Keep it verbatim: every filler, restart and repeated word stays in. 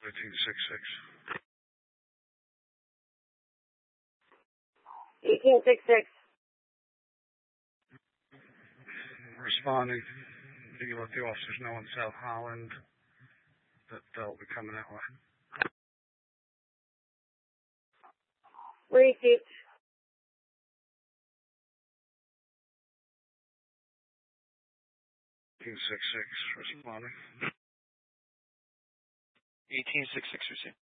eighteen sixty-six. eighteen sixty-six. Responding. You let the officers know in South Holland that they'll be coming that way. Received. eighteen sixty-six responding. eighteen sixty-six received.